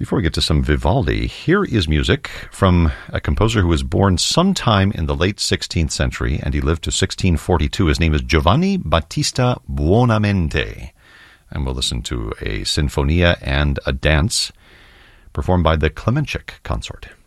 Before we get to some Vivaldi, here is music from a composer who was born sometime in the late 16th century, and he lived to 1642. His name is Giovanni Battista Buonamente. And we'll listen to a sinfonia and a dance performed by the Klemenchik Consort.